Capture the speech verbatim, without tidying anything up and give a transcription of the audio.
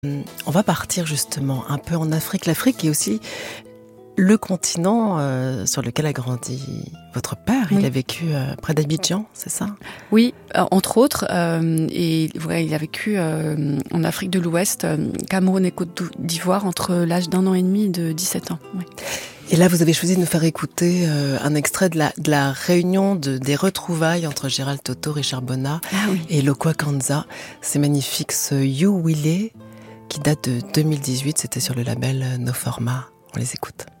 On va partir justement un peu en Afrique. L'Afrique est aussi le continent euh, sur lequel a grandi votre père. Oui. Il a vécu euh, près d'Abidjan, c'est ça ? Oui, euh, entre autres. Euh, et ouais, il a vécu euh, en Afrique de l'Ouest, euh, Cameroun et Côte d'Ivoire, entre l'âge d'un an et demi et de dix-sept ans. Oui. Et là, vous avez choisi de nous faire écouter euh, un extrait de la, de la réunion de, des retrouvailles entre Gérald Toto, Richard Bonnat Ah oui. et Lokwa Kanza. C'est magnifique, ce You Willy, qui date de deux mille dix-huit. C'était sur le label No Format. On les écoute.